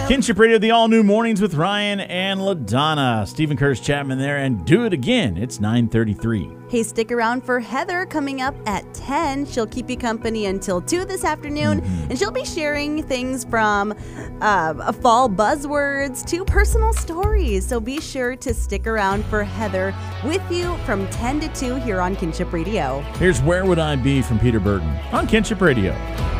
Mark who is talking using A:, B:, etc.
A: Kinship Radio, the all-new Mornings with Ryan and LaDonna. Stephen Curtis Chapman there, and Do It Again. It's 9:33.
B: Hey, stick around for Heather coming up at 10. She'll keep you company until 2 this afternoon, and she'll be sharing things from fall buzzwords to personal stories. So be sure to stick around for Heather with you from 10 to 2 here on Kinship Radio.
A: Here's Where Would I Be from Peter Burton on Kinship Radio.